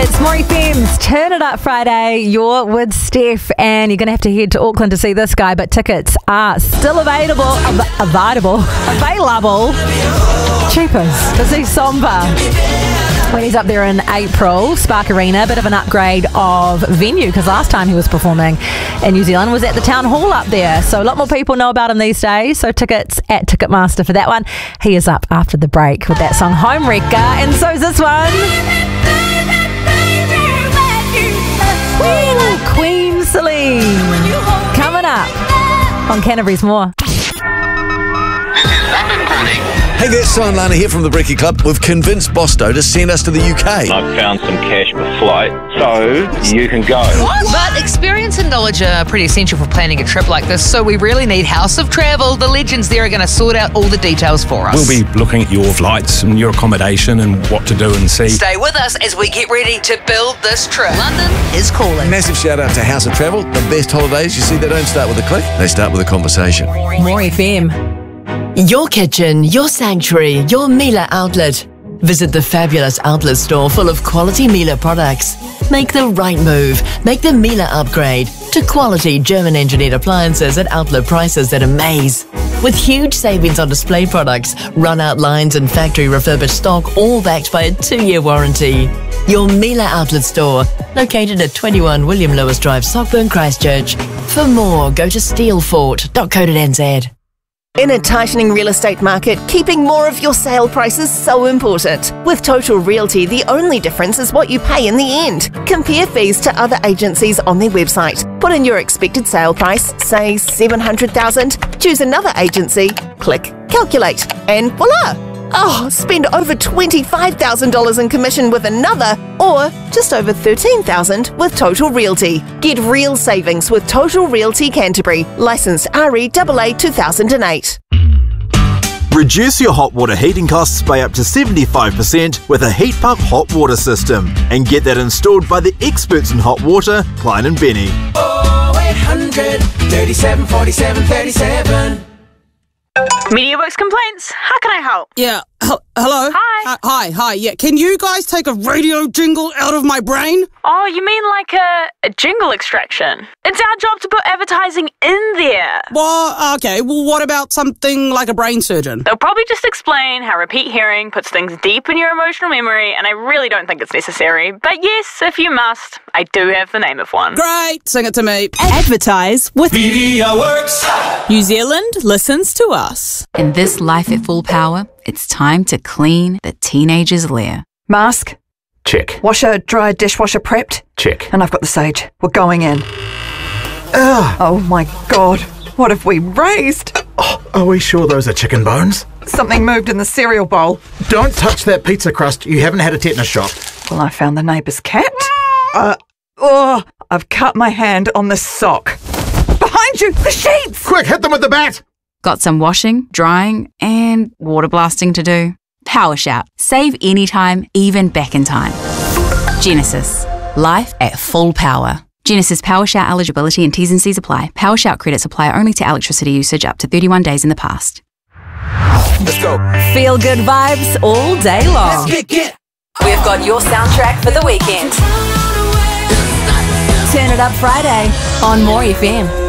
It's Maury Femmes Turn It Up Friday. You're with Steph, and you're going to have to head to Auckland to see this guy, but tickets are still available. Cheapest to see Somba when he's up there in April. Spark Arena, a bit of an upgrade of venue, because last time he was performing in New Zealand was at the Town Hall up there. So a lot more people know about him these days. So tickets at Ticketmaster for that one. He is up after the break with that song Homewrecker, and so's this one. Ooh, Queen Celine coming up on Canterbury's More. Hey there, Simon Lana here from the Brekkie Club. We've convinced Bosto to send us to the UK. I've found some cash for flight, so you can go. But experience and knowledge are pretty essential for planning a trip like this, so we really need House of Travel. The legends there are going to sort out all the details for us. We'll be looking at your flights and your accommodation and what to do and see. Stay with us as we get ready to build this trip. London is calling. Massive shout out to House of Travel. The best holidays, you see, they don't start with a click, they start with a conversation. Maury Femmes. Your kitchen, your sanctuary, your Miele outlet. Visit the fabulous outlet store full of quality Miele products. Make the right move. Make the Miele upgrade to quality German-engineered appliances at outlet prices that amaze. With huge savings on display products, run-out lines and factory refurbished stock, all backed by a 2-year warranty. Your Miele outlet store, located at 21 William Lewis Drive, Sockburn, Christchurch. For more, go to steelfort.co.nz. In a tightening real estate market, keeping more of your sale price is so important. With Total Realty, the only difference is what you pay in the end. Compare fees to other agencies on their website. Put in your expected sale price, say $700,000, choose another agency, click calculate, and voila! Oh, spend over $25,000 in commission with another, or just over $13,000 with Total Realty. Get real savings with Total Realty Canterbury, licensed REAA 2008. Reduce your hot water heating costs by up to 75% with a heat pump hot water system, and get that installed by the experts in hot water, Klein and Benny. 0800 37 47 37. MediaWorks complaints. How can I help? Yeah. Hello? Hi. Hi. Yeah. Can you guys take a radio jingle out of my brain? Oh, you mean like a jingle extraction? It's our job to put advertising in there. Well, okay. Well, what about something like a brain surgeon? They'll probably just explain how repeat hearing puts things deep in your emotional memory, and I really don't think it's necessary. But yes, if you must, I do have the name of one. Great. Sing it to me. Advertise with MediaWorks. New Zealand listens to us. In this life at full power, it's time to clean the teenager's lair. Mask? Check. Washer, dryer, dishwasher prepped? Check. And I've got the sage. We're going in. Ugh. Oh my God. What have we raised? Oh, are we sure those are chicken bones? Something moved in the cereal bowl. Don't touch that pizza crust. You haven't had a tetanus shot. Well, I found the neighbour's cat. I've cut my hand on the sock. Behind you, the sheets! Quick, hit them with the bat! Got some washing, drying, and water blasting to do? Power Shout. Save anytime, even back in time. Genesis. Life at full power. Genesis Power Shout eligibility and T's and C's apply. Power Shout credits apply only to electricity usage up to 31 days in the past. Let's go. Feel good vibes all day long. We've got your soundtrack for the weekend. Turn It Up Friday on Maury FM.